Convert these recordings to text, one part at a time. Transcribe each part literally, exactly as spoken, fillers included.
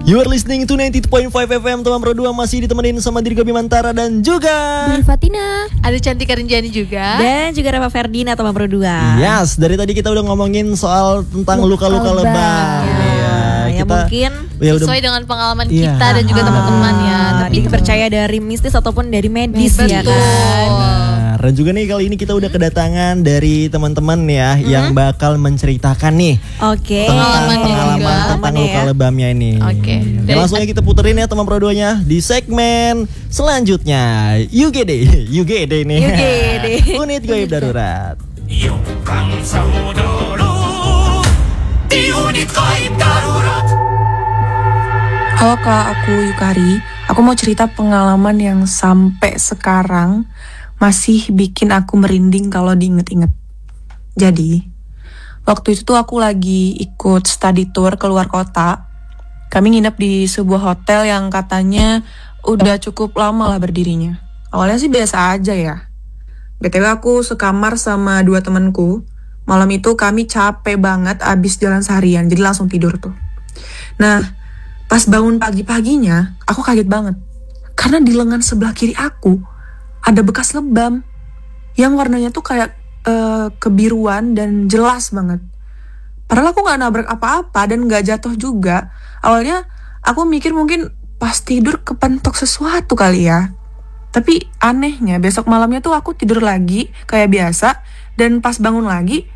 You are listening to ninety point five F M Teman Pro dua, masih ditemenin sama Dirga Bimantara dan juga Budi Fatina. Ada Cantika Renjani juga. Dan juga Reva Ferdina Teman Pro dua. Yes, dari tadi kita udah ngomongin soal tentang luka-luka lebam. Ya, ya, ya kita mungkin ya udah, sesuai dengan pengalaman iya. kita dan juga teman-teman ya. Tapi percaya dari mistis ataupun dari medis Betul. ya kan. Benar. Dan juga nih kali ini kita udah kedatangan dari teman-teman ya hmm? yang bakal menceritakan nih Oke. tentang Pengalamannya pengalaman juga. tentang luka ya. lebamnya ini. Oke. Ya, Dari- langsung aja kita puterin ya teman Pro dua-nya di segmen selanjutnya. U G D, U G D nih. U G D. Unit Gaib Darurat. Yuk bangsa dulu di unit gaib darurat. Halo Kak, aku Yukari. Aku mau cerita pengalaman yang sampai sekarang masih bikin aku merinding kalau diinget-inget. Jadi, waktu itu tuh aku lagi ikut study tour keluar kota. Kami nginep di sebuah hotel yang katanya udah cukup lama lah berdirinya. Awalnya sih biasa aja ya. B T W aku sekamar sama dua temanku. Malam itu kami capek banget abis jalan seharian, jadi langsung tidur tuh. Nah, pas bangun pagi-paginya, aku kaget banget. Karena di lengan sebelah kiri aku, ada bekas lebam. Yang warnanya tuh kayak uh, kebiruan dan jelas banget. Padahal aku gak nabrak apa-apa dan gak jatuh juga. Awalnya aku mikir mungkin pas tidur kepentok sesuatu kali ya. Tapi anehnya besok malamnya tuh aku tidur lagi kayak biasa. Dan pas bangun lagi,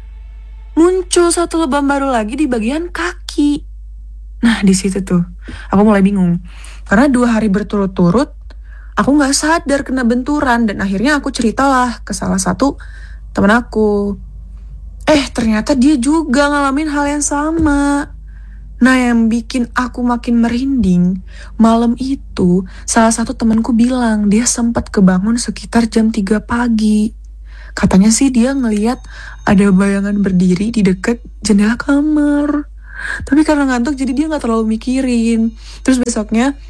muncul satu lebam baru lagi di bagian kaki. Nah di situ tuh aku mulai bingung karena dua hari berturut-turut aku nggak sadar kena benturan dan akhirnya aku ceritalah ke salah satu teman aku. Eh ternyata dia juga ngalamin hal yang sama. Nah yang bikin aku makin merinding, malam itu salah satu temanku bilang dia sempat kebangun sekitar jam tiga pagi. Katanya sih dia ngelihat ada bayangan berdiri di dekat jendela kamar. Tapi karena ngantuk jadi dia gak terlalu mikirin. Terus besoknya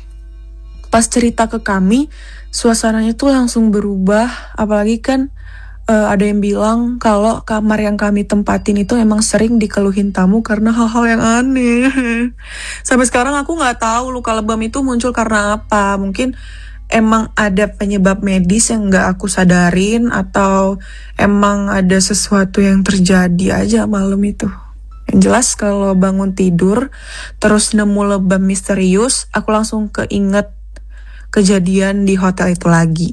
pas cerita ke kami, suasananya tuh langsung berubah. Apalagi kan uh, ada yang bilang kalau kamar yang kami tempatin itu emang sering dikeluhin tamu karena hal-hal yang aneh. Sampai sekarang aku gak tahu luka lebam itu muncul karena apa. Mungkin emang ada penyebab medis yang gak aku sadarin, atau emang ada sesuatu yang terjadi aja malam itu. Yang jelas kalau bangun tidur terus nemu lebam misterius, aku langsung keinget kejadian di hotel itu lagi.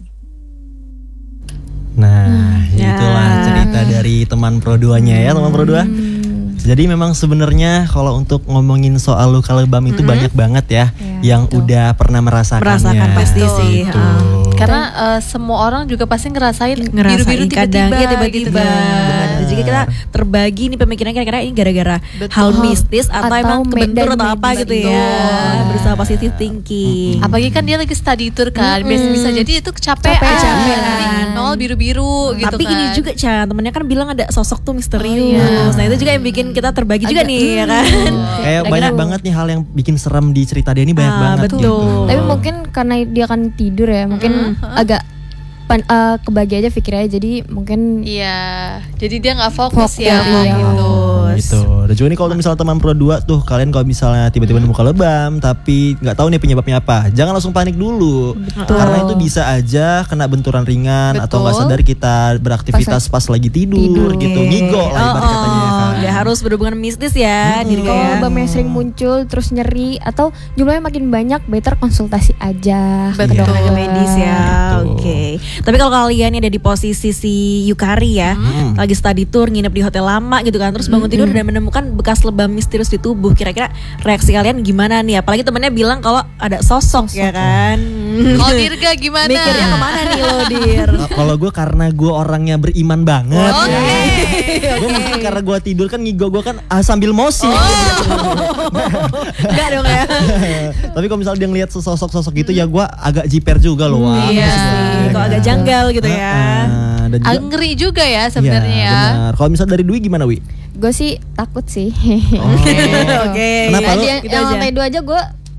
Nah, Hmm, itulah ya. cerita dari teman Pro dua-nya ya, teman Pro dua. Jadi memang sebenarnya kalau untuk ngomongin soal luka lebam itu Mm-hmm. banyak banget ya, yang betul. udah pernah merasakannya. Merasakan pasti Betul. sih. Gitu. uh. Karena uh, semua orang juga pasti ngerasain Ngerasain biru-biru kadang tiba-tiba, ya tiba-tiba. gitu kan. Benar. Dan juga kita terbagi nih pemikiran kira-kira ini gara-gara Betul. hal mistis atau, Atau emang kebentur medan atau apa medis. gitu ya. Betul. Berusaha positive thinking. Apalagi kan dia lagi study tour kan, Mm-mm. bisa, bisa jadi itu kecapean, Kecapean. Jadi nol biru-biru gitu Tapi kan. ini juga Chan, temennya kan bilang ada sosok tuh misterius. Oh, iya. Nah itu juga yang bikin kita terbagi juga Agak- nih ya kan. Kayak Kira-kira- banyak banget nih hal yang bikin serem di cerita dia ini, banyak Ah, banget betul. gitu. Tapi mungkin karena dia kan tidur ya, mungkin agak pan, uh, kebagi aja pikirnya, jadi mungkin Iya, jadi dia nggak Fokus, fokus, ya, iya. gitu. Gitu. Dan juga nih kalau misalnya teman Pro dua tuh, kalian kalau misalnya tiba-tiba nemu luka lebam tapi nggak tahu nih penyebabnya apa, jangan langsung panik dulu. Betul. Karena itu bisa aja kena benturan ringan atau nggak Betul. sadar kita beraktivitas pas, lagi tidur, tidur. gitu. Oke. Ngigo lah ibarat Oh, katanya ya oh, kan. nggak harus berhubungan mistis ya. Hmm. Jadi kalau kayak lebam yang sering muncul terus nyeri atau jumlahnya makin banyak, better konsultasi aja ke Betul. dokter. ke medis ya. Betul. Oke. Tapi kalau kalian ini ada di posisi si Yukari ya, Hmm. lagi study tour, nginep di hotel lama gitu kan, terus bangun tidur dan menemukan bekas lebam misterius di tubuh, kira-kira reaksi kalian gimana nih? Apalagi temennya bilang kalau ada sosok, ya kan. Kalau Dirga gimana? Mikirnya kemana nih lo Dir? Nah, kalau gue karena gue orangnya beriman banget, Oke. ya. Gue mungkin karena gue tidur kan ngigo gue kan ah, sambil mosi. Enggak dong ya. Tapi kalau misalnya dia ngeliat sosok-sosok gitu ya gue agak jiper juga loh. Wah. Iya Maksudnya, sih, ya kalau kan? agak janggal gitu ya. Ah, dan juga, Ngeri juga ya sebenarnya iya, ya. benar. Kalau misalnya dari Dwi gimana Wi? Gue sih takut sih. Oh. Oke. Kenapa Nah, lu? dia- Gitu yang aja. lantai dua aja gue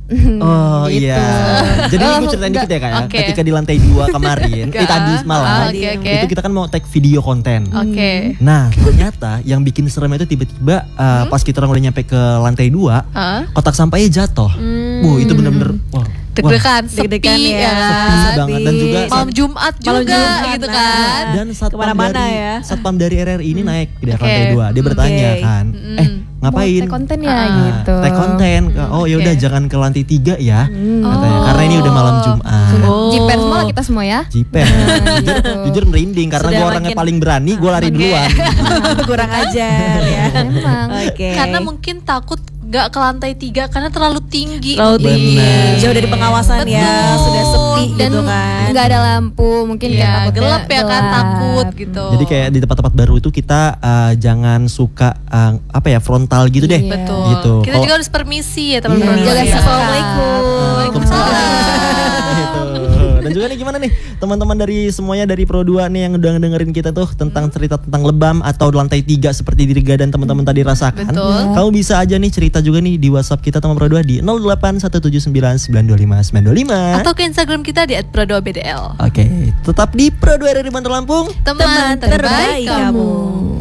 Oh Gitu. iya. Jadi Oh, gue ceritain enggak. dikit ya Kak ya. Oke. Ketika di lantai dua kemarin, eh tadi malam, Ah, oke, oke. itu kita kan mau take video konten. Oke. Nah ternyata yang bikin serem itu tiba-tiba uh, pas kita orang udah nyampe ke lantai dua, Hah? kotak sampahnya jatuh. Wuh itu bener-bener wah, wah, Deg-degan, sepi deg-degan ya. ya kan. sepi banget dan juga Malam Jumat juga Malam Jumat, gitu nah. kan. dan satpam Kemana-mana dari ya. satpam dari R R I ini naik di Oke. lantai dua. Dia bertanya Oke. kan, Mm. eh ngapain? Mau take konten ya Ah, gitu. Take konten. Oh ya udah oke. jangan ke lantai tiga ya, katanya. Oh. Karena ini udah malam Jumat. Oh. Jiper semua kita semua ya. Jiper. jujur, jujur merinding karena Sudah gue orangnya makin- paling berani, gue lari Oke. duluan. Kurang ajar ya. Emang. Oke. Karena mungkin takut gak ke lantai tiga karena terlalu tinggi. Terlalu mungkin. tinggi, Benar. jauh dari pengawasan ya, Betul. sudah sepi Dan gitu kan. nggak ada lampu, mungkin Iya, kita takutnya gelap ya kan, gelap. takut gitu. Jadi kayak di tempat-tempat baru itu kita uh, jangan suka uh, apa ya frontal gitu deh. Iya. Betul. Gitu. Kita Kalau- juga harus permisi ya teman-teman. Iya, jaga Ya. sikap. Assalamualaikum. gitu. Dan juga nih gimana nih teman-teman dari semuanya dari Pro dua nih yang udah dengerin kita tuh tentang cerita tentang lebam atau lantai tiga seperti Dirga dan teman-teman tadi rasakan. Betul. Kamu bisa aja nih cerita juga nih di WhatsApp kita teman Pro dua di nol delapan satu tujuh sembilan sembilan dua lima sembilan dua lima. Atau ke Instagram kita di at pro dua b d l. Oke, tetap di Pro dua R R I Bantul Lampung. Teman terbaik kamu.